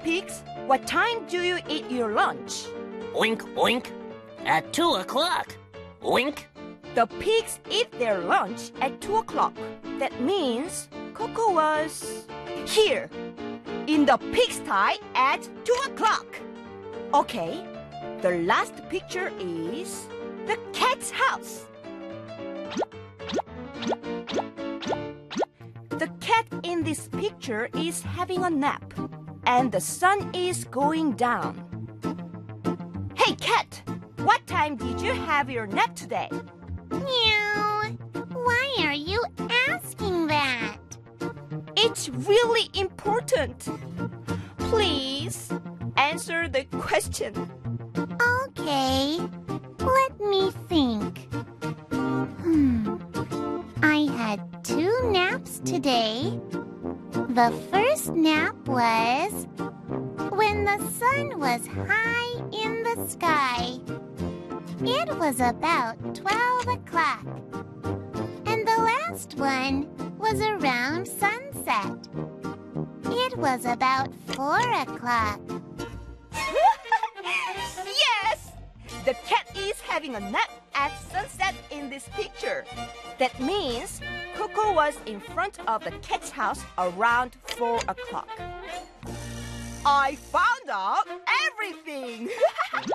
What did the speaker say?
pigs, what time do you eat your lunch? Oink, oink. At 2 o'clock. Oink. The pigs eat their lunch at 2 o'clock. That means Coco was here, in the pigsty at 2 o'clock. Okay, the last picture is the cat's house. The cat in this picture is having a nap, and the sun is going down. Hey, cat, what time did you have your nap today? Meow. Why are you asking that? It's really important. Please answer the question. Okay, let me think. I had 2 naps today. The first nap was when the sun was high in the sky. It was about 12 o'clock. And the last one was around sunset. It was about 4 o'clock. Yes! The cat is having a nap at sunset in this picture. That means Coco was in front of the cat's house around 4 o'clock. I found out everything!